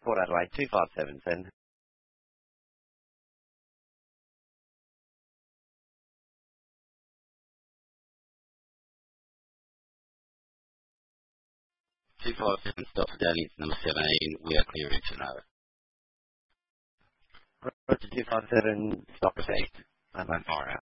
Port Adelaide 257, send. 257 stop for Darlington number 17. We are clearing to know. Roger 257, stop received. Fire out.